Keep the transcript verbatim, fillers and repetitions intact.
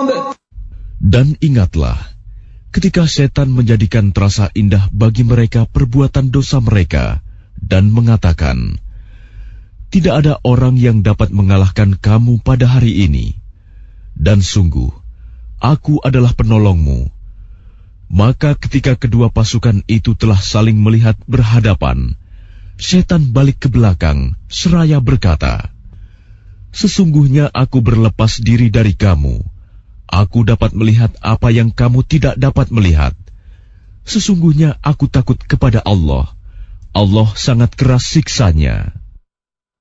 Dan ingatlah, ketika setan menjadikan terasa indah bagi mereka perbuatan dosa mereka, dan mengatakan, tidak ada orang yang dapat mengalahkan kamu pada hari ini. Dan sungguh, aku adalah penolongmu. Maka ketika kedua pasukan itu telah saling melihat berhadapan, setan balik ke belakang, seraya berkata, sesungguhnya aku berlepas diri dari kamu. Aku dapat melihat apa yang kamu tidak dapat melihat. Sesungguhnya aku takut kepada Allah. Allah sangat keras siksanya.